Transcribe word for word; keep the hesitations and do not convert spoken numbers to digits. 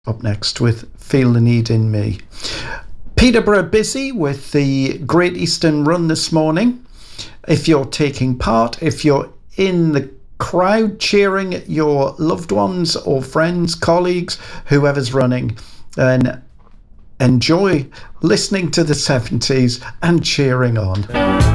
up next with Feel the Need in Me. Peterborough busy with the Great Eastern Run this morning. If you're taking part, if you're in the crowd cheering your loved ones or friends, colleagues, whoever's running, then enjoy listening to the seventies and cheering on.